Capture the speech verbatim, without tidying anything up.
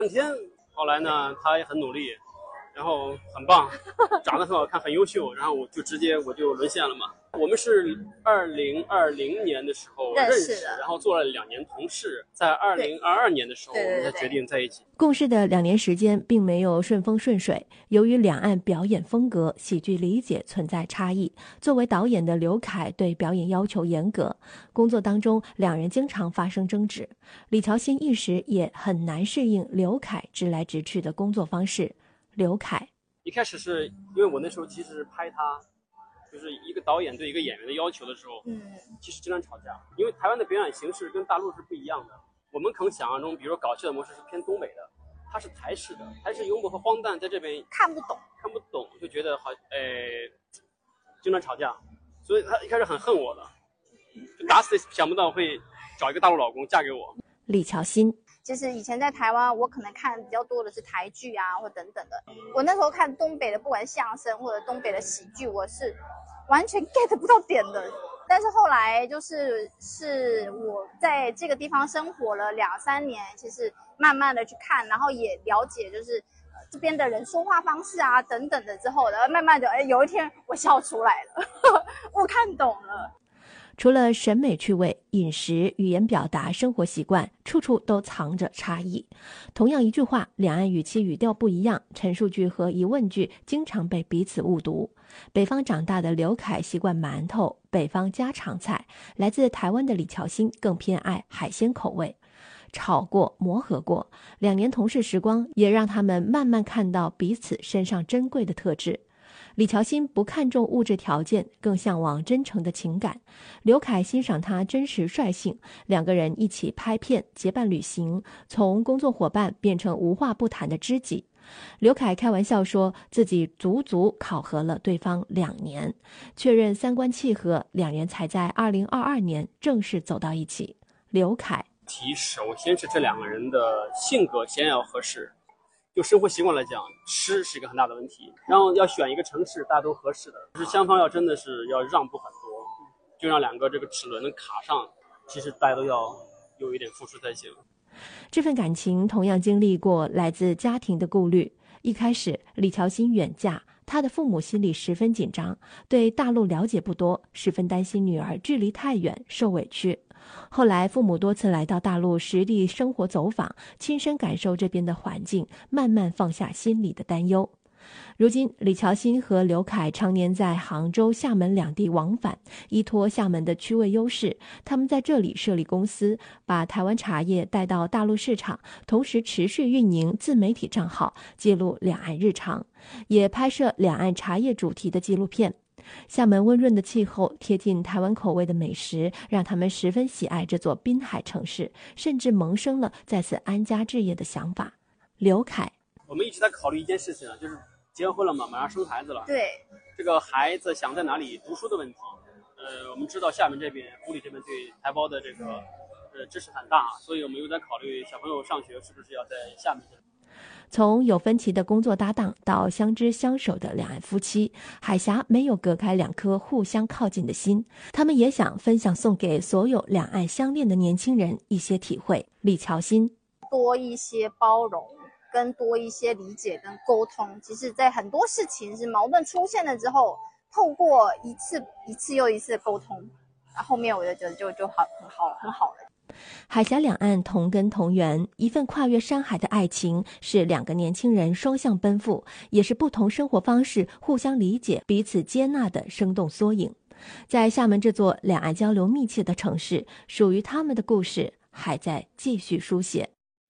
半天，后来呢，他也很努力，然后很棒，长得很好看，很优秀，然后我就直接我就沦陷了嘛。我们是二零二零年的时候认识，然后做了两年同事，在二零二二年的时候我们才决定在一起。 共事的两年时间并没有顺风顺水，由于两岸表演风格、喜剧理解存在差异，作为导演的刘凯对表演要求严格，工作当中两人经常发生争执。李乔欣一时也很难适应刘凯直来直去的工作方式。刘凯一开始是因为我那时候其实拍他。就是一个导演对一个演员的要求的时候，嗯，其实经常吵架，因为台湾的表演形式跟大陆是不一样的。我们可能想象中，比如说搞笑的模式是偏东北的，它是台式的，台式幽默和荒诞在这边看不懂， 看不懂，就觉得好，哎，经常吵架，所以他一开始很恨我的，就打死想不到会找一个大陆老公嫁给我。 李乔欣。 其实以前在台湾，我可能看比较多的是台剧啊，或等等的。我那时候看东北的，不管相声或者东北的喜剧，我是完全 get 不到点的。但是后来就是是我在这个地方生活了两三年，其实慢慢的去看，然后也了解就是这边的人说话方式啊等等的之后，然后慢慢的，哎，有一天我笑出来了，我看懂了。 除了审美趣味、饮食、语言表达、生活习惯，处处都藏着差异。同样一句话，两岸语气语调不一样，陈述句和疑问句经常被彼此误读。北方长大的刘凯习惯馒头、北方家常菜，来自台湾的李乔欣更偏爱海鲜口味。吵过，磨合过，两年同事时光也让他们慢慢看到彼此身上珍贵的特质。李乔欣不看重物质条件，更向往真诚的情感。刘凯欣赏他真实率性，两个人一起拍片，结伴旅行，从工作伙伴变成无话不谈的知己。刘凯开玩笑说自己足足考核了对方两年，确认三观契合，两人才在二零二二年正式走到一起。刘凯题首先是这两个人的性格先要合适，就生活习惯来讲，吃是一个很大的问题。然后要选一个城市大家都合适的，就是双方要真的是要让步很多，就让两个这个齿轮能卡上，其实大家都要有一点付出才行。 这份感情同样经历过来自家庭的顾虑。一开始李乔欣远嫁，她的父母心里十分紧张，对大陆了解不多，十分担心女儿距离太远受委屈。后来父母多次来到大陆实地生活走访，亲身感受这边的环境，慢慢放下心里的担忧。如今李乔欣和刘凯常年在杭州、厦门两地往返，依托厦门的区位优势，他们在这里设立公司，把台湾茶叶带到大陆市场，同时持续运营自媒体账号，记录两岸日常，也拍摄两岸茶叶主题的纪录片。厦门温润的气候，贴近台湾口味的美食，让他们十分喜爱这座滨海城市，甚至萌生了在此安家置业的想法。刘凯， 我们一直在考虑一件事情啊，就是结婚了嘛，马上生孩子了。 对， 这个孩子想在哪里读书的问题。呃，我们知道厦门这边、湖里这边对台胞的这个呃支持很大，所以我们又在考虑小朋友上学是不是要在厦门这边。 从有分歧的工作搭档到相知相守的两岸夫妻，海峡没有隔开两颗互相靠近的心，他们也想分享送给所有两岸相恋的年轻人一些体会。李乔欣， 多一些包容跟多一些理解跟沟通，其实在很多事情是矛盾出现了之后，透过一次一次又一次的沟通，后面我就觉得就就好很好很好了。 海峡两岸同根同源，一份跨越山海的爱情，是两个年轻人双向奔赴，也是不同生活方式互相理解、彼此接纳的生动缩影。在厦门这座两岸交流密切的城市，属于他们的故事还在继续书写。